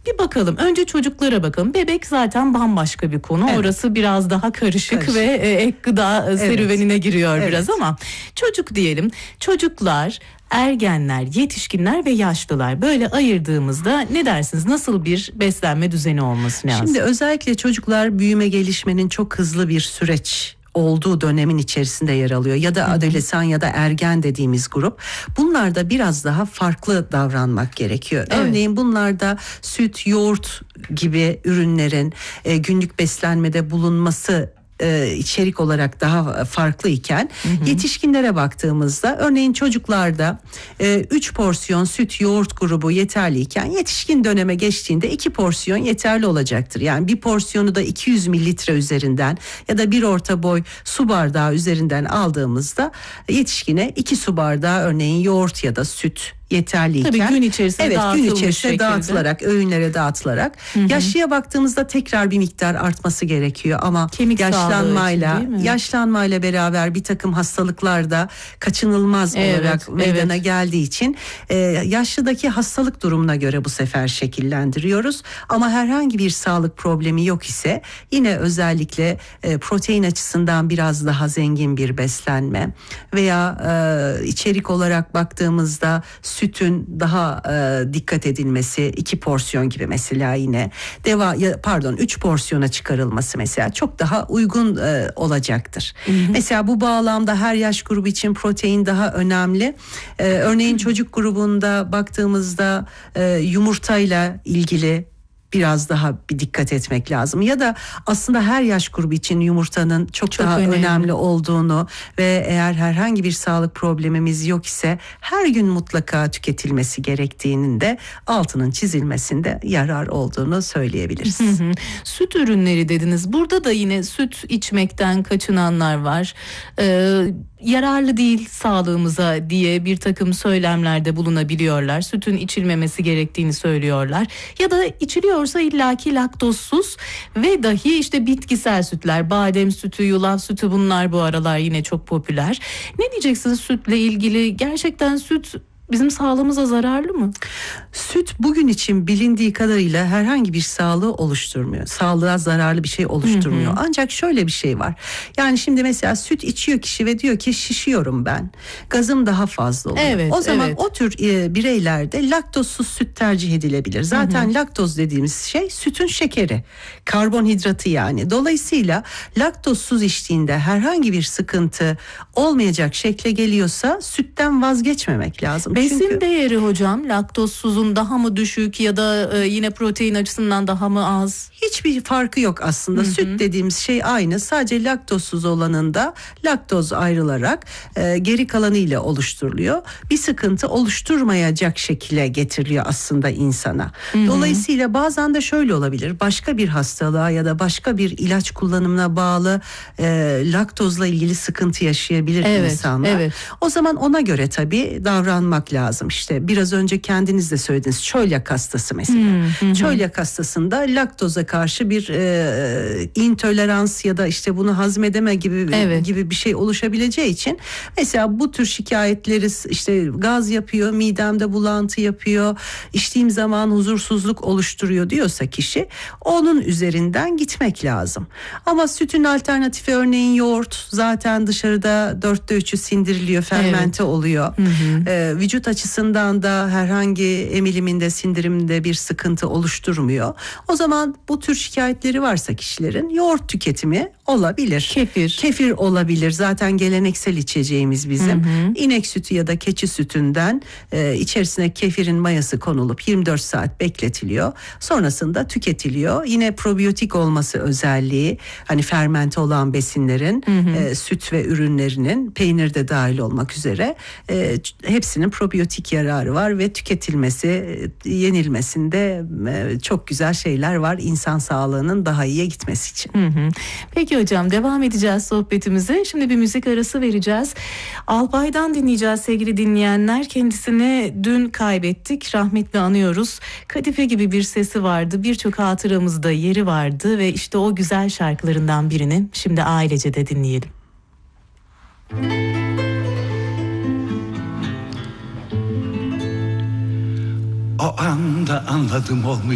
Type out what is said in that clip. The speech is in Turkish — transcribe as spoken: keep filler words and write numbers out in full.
bir bakalım. Önce çocuklara bakalım. Bebek zaten bambaşka bir konu. Evet. Orası biraz daha karışık, karışık. ve e, ek gıda evet. serüvenine giriyor evet. biraz ama çocuk diyelim. Çocuklar, ergenler, yetişkinler ve yaşlılar, böyle ayırdığımızda ne dersiniz? Nasıl bir beslenme düzeni olması lazım? Şimdi özellikle çocuklar büyüme gelişmenin çok hızlı bir süreç olduğu dönemin içerisinde yer alıyor. Ya da adolesan ya da ergen dediğimiz grup. Bunlarda biraz daha farklı davranmak gerekiyor. Evet. Örneğin bunlarda süt, yoğurt gibi ürünlerin e, günlük beslenmede bulunması E, içerik olarak daha farklı iken hı hı. yetişkinlere baktığımızda örneğin çocuklarda üç e, porsiyon süt yoğurt grubu yeterliyken yetişkin döneme geçtiğinde iki porsiyon yeterli olacaktır. Yani bir porsiyonu da iki yüz mililitre üzerinden ya da bir orta boy su bardağı üzerinden aldığımızda yetişkine iki su bardağı örneğin yoğurt ya da süt yeterliyken. Tabii gün içerisinde evet, dağıtılmış gün içerisinde şekilde. dağıtılarak, öğünlere dağıtılarak. Hı hı. Yaşlıya baktığımızda tekrar bir miktar artması gerekiyor ama Kemik yaşlanmayla, için, yaşlanmayla beraber bir takım hastalıklar da kaçınılmaz evet, olarak meydana evet. geldiği için e, yaşlıdaki hastalık durumuna göre bu sefer şekillendiriyoruz. Ama herhangi bir sağlık problemi yok ise yine özellikle e, protein açısından biraz daha zengin bir beslenme veya e, içerik olarak baktığımızda sütün daha e, dikkat edilmesi, iki porsiyon gibi mesela yine deva ya, pardon üç porsiyona çıkarılması mesela çok daha uygun e, olacaktır. Hı hı. Mesela bu bağlamda her yaş grubu için protein daha önemli. E, örneğin çocuk grubunda baktığımızda e, yumurtayla ilgili biraz daha bir dikkat etmek lazım. Ya da aslında her yaş grubu için yumurtanın çok, çok daha önemli. önemli olduğunu ve eğer herhangi bir sağlık problemimiz yok ise her gün mutlaka tüketilmesi gerektiğinin de altının çizilmesinde yarar olduğunu söyleyebiliriz. Hı hı. Süt ürünleri dediniz. Burada da yine süt içmekten kaçınanlar var. Ee, yararlı değil sağlığımıza diye bir takım söylemlerde bulunabiliyorlar. Sütün içilmemesi gerektiğini söylüyorlar. Ya da içiliyorsa illaki laktozsuz ve dahi işte bitkisel sütler, badem sütü, yulaf sütü, bunlar bu aralar yine çok popüler. Ne diyeceksiniz sütle ilgili? Gerçekten süt bizim sağlığımıza zararlı mı? Süt bugün için bilindiği kadarıyla herhangi bir sağlığı oluşturmuyor. Sağlığa zararlı bir şey oluşturmuyor. Hı hı. Ancak şöyle bir şey var. Yani şimdi mesela süt içiyor kişi ve diyor ki şişiyorum ben. Gazım daha fazla oluyor. Evet, o zaman evet. o tür e, bireylerde laktozsuz süt tercih edilebilir. Zaten hı hı. laktoz dediğimiz şey sütün şekeri. Karbonhidratı yani. Dolayısıyla laktozsuz içtiğinde herhangi bir sıkıntı olmayacak şekle geliyorsa sütten vazgeçmemek lazım. Besin Çünkü değeri hocam laktozsuzun daha mı düşük ya da e, yine protein açısından daha mı az? Hiçbir farkı yok aslında. Hı hı. Süt dediğimiz şey aynı. Sadece laktozsuz olanında laktoz ayrılarak e, geri kalanı ile oluşturuluyor. Bir sıkıntı oluşturmayacak şekilde getiriliyor aslında insana. Hı hı. Dolayısıyla bazen de şöyle olabilir. Başka bir hastalığa ya da başka bir ilaç kullanımına bağlı e, laktozla ilgili sıkıntı yaşayabilir evet, insanlar. Evet. O zaman ona göre tabii davranmak lazım. İşte biraz önce kendiniz de söylediniz. Çölyak hastası mesela. Hı hı. Çölyak hastasında laktoza karşı bir e, intolerans ya da işte bunu hazmedeme gibi evet. gibi bir şey oluşabileceği için mesela bu tür şikayetleri işte gaz yapıyor, midemde bulantı yapıyor, içtiğim zaman huzursuzluk oluşturuyor diyorsa kişi onun üzerinden gitmek lazım. Ama sütün alternatifi örneğin yoğurt zaten dışarıda dörtte üçü sindiriliyor, fermente evet. oluyor. Hı hı. E, vücut açısından da herhangi emiliminde, sindiriminde bir sıkıntı oluşturmuyor. O zaman bu tür şikayetleri varsa kişilerin yoğurt tüketimi olabilir. Kefir. Kefir olabilir. Zaten geleneksel içeceğimiz bizim. Hı hı. İnek sütü ya da keçi sütünden e, içerisine kefirin mayası konulup yirmi dört saat bekletiliyor. Sonrasında tüketiliyor. Yine probiyotik olması özelliği, hani fermente olan besinlerin hı hı. E, süt ve ürünlerinin, peynir de dahil olmak üzere e, hepsinin probiyotik yararı var ve tüketilmesi, e, yenilmesinde e, çok güzel şeyler var insan sağlığının daha iyiye gitmesi için. Hı hı. Peki hocam, devam edeceğiz sohbetimize. Şimdi bir müzik arası vereceğiz. Alpay'dan dinleyeceğiz sevgili dinleyenler. Kendisini dün kaybettik. Rahmetli anıyoruz. Kadife gibi bir sesi vardı. Birçok hatıramızda yeri vardı ve işte o güzel şarkılarından birini şimdi ailece de dinleyelim. O anda anladım olmuyor.